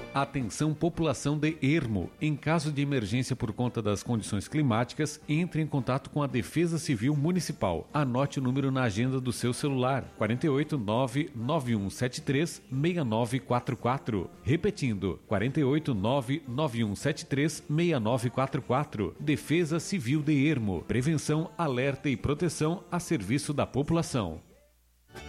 Atenção população de Ermo. Em caso de emergência por conta das condições climáticas, entre em contato com a Defesa Civil Municipal. Anote o número na agenda do seu celular: 489-9173-6944. Repetindo, 489-9173-6944. Defesa Civil de Ermo. Prevenção, alerta e proteção a serviço da população.